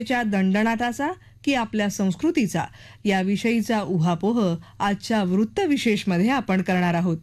च्या दणदणाटाचा की आपल्या संस्कृतीचा याविषयीचा उहापोह आजच्या वृत्त विशेषमध्ये आपण करणार आहोत.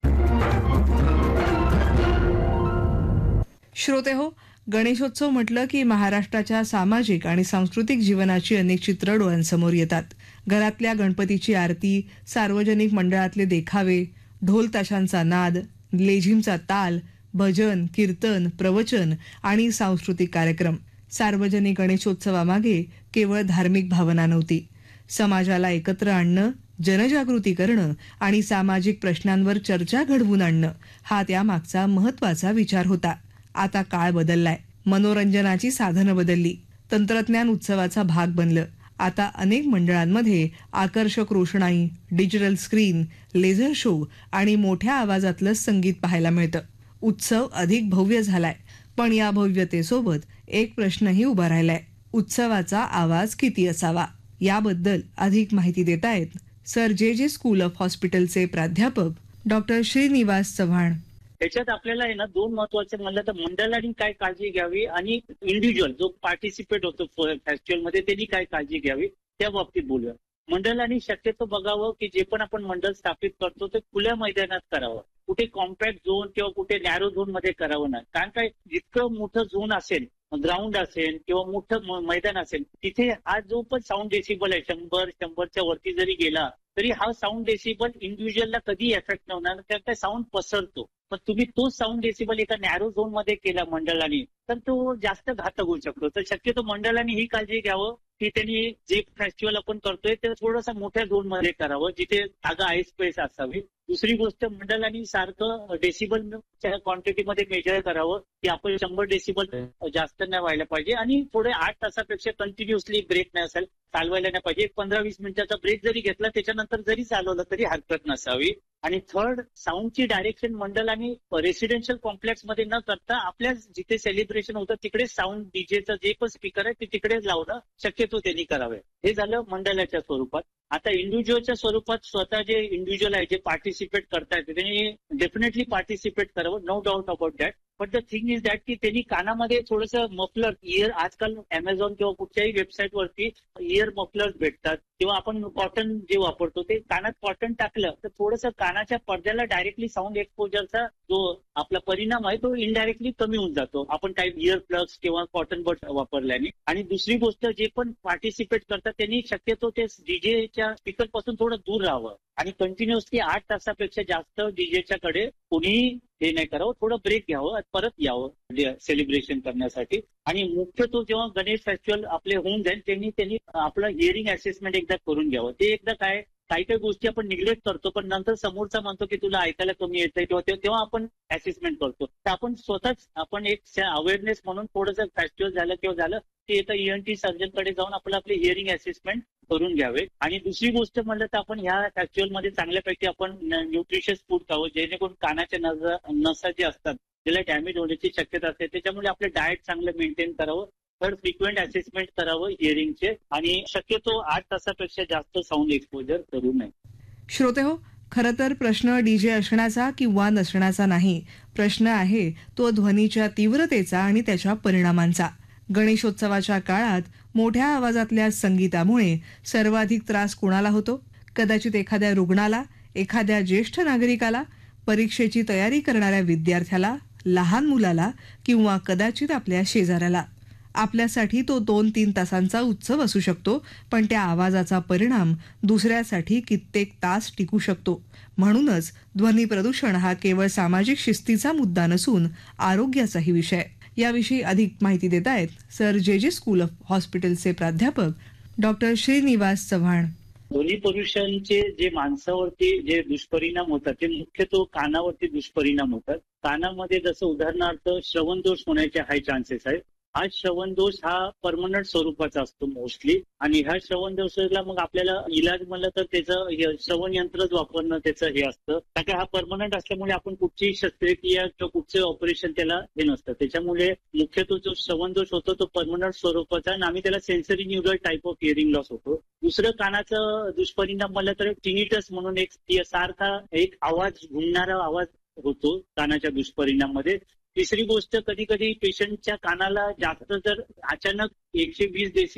श्रोते हो, गणेशोत्सव म्हटलं की महाराष्ट्राच्या सामाजिक आणि सांस्कृतिक जीवनाची अनेक चित्र डोळ्यांसमोर येतात. घरातल्या गणपतीची आरती, सार्वजनिक मंडळातले देखावे, ढोल ताशांचा नाद, लेझिमचा ताल, भजन, कीर्तन, प्रवचन आणि सांस्कृतिक कार्यक्रम. सार्वजनिक गणेशोत्सवामागे केवळ धार्मिक भावना नव्हती. समाजाला एकत्र आणणं, जनजागृती करणं आणि सामाजिक प्रश्नांवर चर्चा घडवून आणणं हा त्यामागचा महत्वाचा विचार होता. आता काळ बदललाय, मनोरंजनाची साधनं बदलली, तंत्रज्ञान उत्सवाचा भाग बनलं. आता अनेक मंडळांमध्ये आकर्षक रोषणाई, डिजिटल स्क्रीन, लेझर शो आणि मोठ्या आवाजातलं संगीत पाहायला मिळतं. उत्सव अधिक भव्य झालाय, पण या भव्यतेसोबत एक प्रश्नही उभा राहिलाय. उत्सवाचा आवाज किती असावा? याबद्दल अधिक माहिती देतायत सर जे स्कूल ऑफ हॉस्पिटलचे प्राध्यापक डॉक्टर श्रीनिवास चव्हाण. त्याच्यात आपल्याला आहे ना दोन महत्वाचे म्हणलं तर मंडळांनी काय काळजी घ्यावी आणि इंडिव्हिज्युअल जो पार्टिसिपेट होतो फेस्टिवल मध्ये त्यांनी काय काळजी घ्यावी त्या बाबतीत बोलूया. मंडळांनी शक्यतो बघावं की जे पण आपण मंडळ स्थापित करतो ते खुल्या मैदानात करावं. कुठे कॉम्पॅक्ट झोन किंवा कुठे नॅरो झोन मध्ये करावं नाही. कारण काय, जितकं मोठं झोन असेल, ग्राउंड असेल किंवा मोठं मैदान असेल, तिथे हा जो पण साऊंड डेसिबल आहे 100-100च्या वरती जरी गेला तरी हा साऊंड डेसिबल इंडिव्हिज्युअलला कधी एफेक्ट नाही होणार, कारण काय साऊंड पसरतो. पण तुम्ही तो साऊंड डेसिबल एका नॅरो झोन मध्ये केला मंडळाने तर तो जास्त घातक होऊ शकतो. तर शक्यतो मंडळाने ही काळजी घ्यावं की त्यांनी जे फेस्टिवल आपण करतोय ते थोडंसं मोठ्या झोन मध्ये करावं, जिथे जागा आहे, स्पेस असावी. दुसरी गोष्ट, मंडळांनी सारखं डेसिबल क्वांटिटीमध्ये मेजर करावं की आपण 100 डेसिबल जास्त नाही व्हायला पाहिजे आणि थोडे 8 तासापेक्षा कंटिन्युअसली ब्रेक नाही असेल, चालवायला नाही पाहिजे. 15-20 मिनिटाचा ब्रेक जरी घेतला त्याच्यानंतर जरी चालवलं तरी हरकत नसावी. आणि थर्ड, साऊंडची डायरेक्शन मंडळांनी रेसिडेन्शियल कॉम्प्लेक्स मध्ये न करता आपल्या जिथे सेलिब्रेशन होतं तिकडे साऊंड डीजेचं जे पण स्पीकर आहे ते तिकडेच लावणं शक्यतो त्यांनी करावे. हे झालं मंडळाच्या स्वरूपात. आता इंडिव्हिज्युअलच्या स्वरूपात स्वतः जे इंडिव्हिज्युअल आहे, जे पार्टिसिपेट करतायत त्यांनी डेफिनेटली पार्टिसिपेट करावं, no doubt about that. But the thing is that की त्यांनी कानामध्ये थोडंसं मफलर, इयर, आजकाल अमेझॉन किंवा कुठच्याही वेबसाईट वरती इयर मफलर्स भेटतात किंवा आपण कॉटन जे वापरतो ते कानात कॉटन टाकलं तर थोडंसं कानाच्या पडद्याला डायरेक्टली साऊंड एक्सपोजरचा जो आपला परिणाम आहे तो इनडायरेक्टली कमी होऊन जातो आपण काही इयर प्लग्स किंवा कॉटन बड वापरल्याने. आणि दुसरी गोष्ट, जे पण पार्टिसिपेट करतात त्यांनी शक्यतो ते डीजेच्या स्पीकर पासून थोडं दूर राहावं आणि कंटिन्युअसली 8 तासापेक्षा जास्त डीजेच्या कडे कोणीही हे नाही करावं, थोडं ब्रेक घ्यावं, परत यावं सेलिब्रेशन करण्यासाठी. आणि मुख्यत्व जेव्हा गणेश फेस्टिवल आपले होऊन जाईल त्यांनी आपलं हिअरिंग असेसमेंट एकदा करून घ्यावं. ते एकदा काही काही गोष्टी आपण निग्लेक्ट करतो पण नंतर समोरचा म्हणतो की तुला ऐकायला कमी येतंय किंवा तेव्हा आपण असेसमेंट करतो. तर आपण स्वतःच आपण एक अवेअरनेस म्हणून थोडंसं फेस्टिवल झालं किंवा झालं ते एका ENT सर्जनकडे जाऊन आपले हिअरिंग असेसमेंट करून घ्यावे. आणि दुसरी गोष्ट म्हणलं तर आपण ह्या फेस्टिवलमध्ये चांगल्यापैकी आपण न्यूट्रिशियस फूड खावं, जेणेकरून कानाच्या नसा जे असतात ज्याला डॅमेज होण्याची शक्यता असते, त्याच्यामुळे आपलं डाएट चांगलं मेंटेन करावं. तर फ्रिक्वेंट असेसमेंट करावं हिअरिंगचे आणि शक्यतो 8 तासापेक्षा जास्त साऊंड एक्सपोजर करू नये. श्रोते हो, खरं तर प्रश्न डीजे असण्याचा किंवा नसण्याचा नाही, प्रश्न आहे तो ध्वनीच्या तीव्रतेचा आणि त्याच्या परिणामांचा. गणेशोत्सवाच्या काळात मोठ्या आवाजातल्या संगीतामुळे सर्वाधिक त्रास कोणाला होतो? कदाचित एखाद्या रुग्णाला, एखाद्या ज्येष्ठ नागरिकाला, परीक्षेची तयारी करणाऱ्या विद्यार्थ्याला, लहान मुलाला किंवा कदाचित आपल्या शेजाऱ्याला. आपल्यासाठी तो 2-3 तासांचा उत्सव असू शकतो, पण त्या आवाजाचा परिणाम दुसऱ्यासाठी कित्येक तास टिकू शकतो. म्हणूनच ध्वनी प्रदूषण हा केवळ सामाजिक शिस्तीचा मुद्दा नसून आरोग्याचाही विषय. याविषयी अधिक माहिती देत आहेत सर जे स्कूल ऑफ हॉस्पिटलचे प्राध्यापक डॉक्टर श्रीनिवास चव्हाण. ध्वनी प्रदूषणचे जे माणसावरती जे दुष्परिणाम होतात ते मुख्यतः कानावरती दुष्परिणाम होतात. कानामध्ये जसं उदाहरणार्थ श्रवण दोष होण्याचे हाय चान्सेस आहेत. हा श्रवण दोष हा परमनंट स्वरूपाचा असतो मोस्टली आणि ह्या श्रवण दोषाला मग आपल्याला इलाज म्हणलं तर त्याचं श्रवण यंत्रच वापरणं त्याचं हे असतं. कारण हा परमनंट असल्यामुळे आपण कुठची शस्त्रक्रिया किंवा कुठचे ऑपरेशन त्याला हे नसतं. त्याच्यामुळे मुख्यतः जो श्रवण दोष होतो तो परमनंट स्वरूपाचा आणि आम्ही त्याला sensory neural type of hearing loss होतो. दुसरं कानाचं दुष्परिणाम म्हणलं तर टिनिटस म्हणून एक सारखा एक आवाज, घुमणारा आवाज होतो कानाच्या दुष्परिणाम मध्ये. तिसरी गोष्ट, कधी कधी पेशंटच्या कानाला जास्त जर अचानक 120 डेसिबल